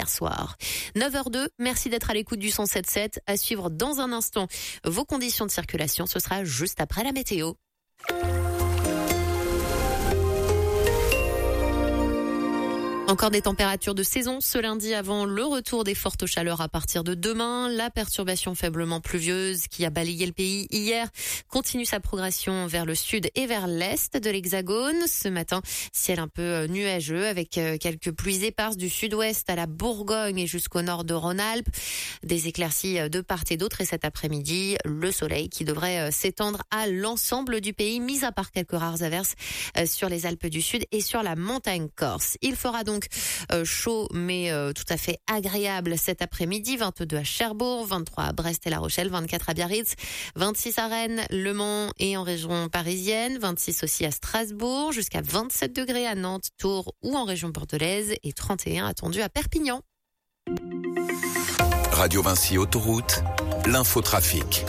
hier soir. 9h02, merci d'être à l'écoute du 107.7. À suivre dans un instant vos conditions de circulation, ce sera juste après la météo. Encore des températures de saison ce lundi avant le retour des fortes chaleurs à partir de demain. La perturbation faiblement pluvieuse qui a balayé le pays hier continue sa progression vers le sud et vers l'est de l'Hexagone. Ce matin, ciel un peu nuageux avec quelques pluies éparses du sud-ouest à la Bourgogne et jusqu'au nord de Rhône-Alpes. Des éclaircies de part et d'autre et cet après-midi, le soleil qui devrait s'étendre à l'ensemble du pays, mis à part quelques rares averses sur les Alpes du Sud et sur la montagne corse. Il fera donc chaud mais tout à fait agréable cet après-midi. 22 à Cherbourg, 23 à Brest et La Rochelle, 24 à Biarritz, 26 à Rennes, Le Mans et en région parisienne, 26 aussi à Strasbourg, jusqu'à 27 degrés à Nantes, Tours ou en région bordelaise et 31 attendus à Perpignan. Radio Vinci Autoroute, l'infotrafic.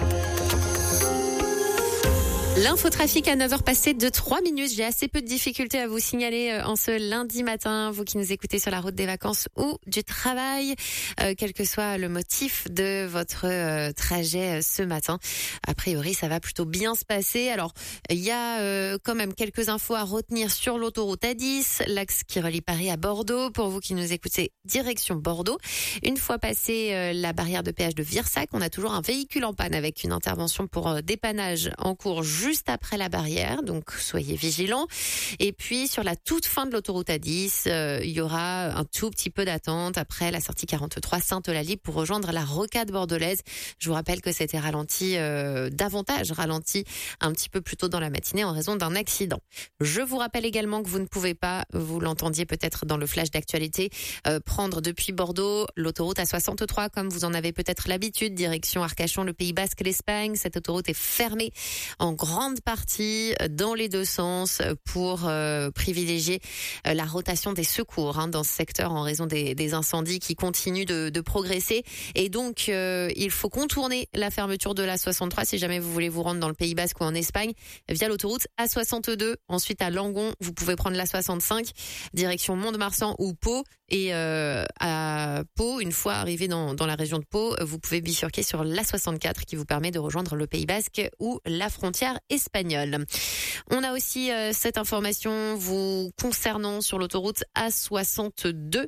L'infotrafic à 9h passées de 3 minutes. J'ai assez peu de difficultés à vous signaler en ce lundi matin, vous qui nous écoutez sur la route des vacances ou du travail, quel que soit le motif de votre trajet ce matin. A priori, ça va plutôt bien se passer. Alors, il y a quand même quelques infos à retenir sur l'autoroute A10, l'axe qui relie Paris à Bordeaux. Pour vous qui nous écoutez, direction Bordeaux. Une fois passé la barrière de péage de Virsac, on a toujours un véhicule en panne avec une intervention pour dépannage en cours juste après la barrière, donc soyez vigilants. Et puis sur la toute fin de l'autoroute A10, il y aura un tout petit peu d'attente après la sortie 43 Sainte-Eulalie pour rejoindre la rocade bordelaise. Je vous rappelle que c'était ralenti, davantage ralenti un petit peu plus tôt dans la matinée en raison d'un accident. Je vous rappelle également que vous ne pouvez pas, vous l'entendiez peut-être dans le flash d'actualité, prendre depuis Bordeaux l'autoroute A63 comme vous en avez peut-être l'habitude, direction Arcachon, le Pays Basque, l'Espagne. Cette autoroute est fermée en grande partie dans les deux sens pour privilégier la rotation des secours dans ce secteur en raison des incendies qui continuent de progresser. Et donc, il faut contourner la fermeture de la 63 si jamais vous voulez vous rendre dans le Pays Basque ou en Espagne via l'autoroute A62. Ensuite, à Langon, vous pouvez prendre la 65 direction Mont-de-Marsan ou Pau. Et à Pau, une fois arrivé dans la région de Pau, vous pouvez bifurquer sur la 64 qui vous permet de rejoindre le Pays Basque ou la frontière espagnole. On a aussi cette information vous concernant sur l'autoroute A62,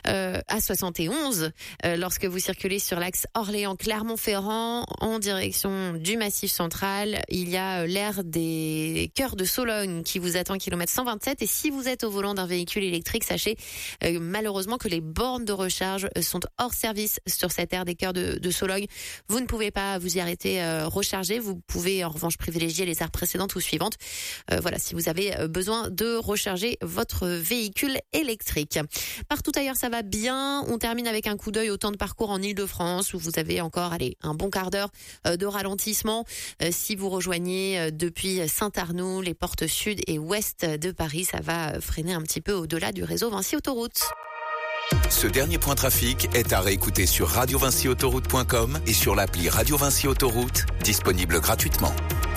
A71, lorsque vous circulez sur l'axe Orléans-Clermont-Ferrand en direction du Massif central. Il y a l'aire des Cœurs de Sologne qui vous attend kilomètre 127 et si vous êtes au volant d'un véhicule électrique, sachez malheureusement que les bornes de recharge sont hors service sur cette aire des Cœurs de Sologne. Vous ne pouvez pas vous y arrêter recharger. Vous pouvez en revanche privilégier les aires précédentes ou suivantes. Voilà, si vous avez besoin de recharger votre véhicule électrique. Partout ailleurs, ça va bien. On termine avec un coup d'œil au temps de parcours en Ile-de-France où vous avez encore un bon quart d'heure de ralentissement. Si vous rejoignez depuis Saint-Arnoux, les portes sud et ouest de Paris, ça va freiner un petit peu au-delà du réseau Vinci Autoroute. Ce dernier point trafic est à réécouter sur radiovinciautoroute.com et sur l'appli Radio Vinci Autoroute, disponible gratuitement.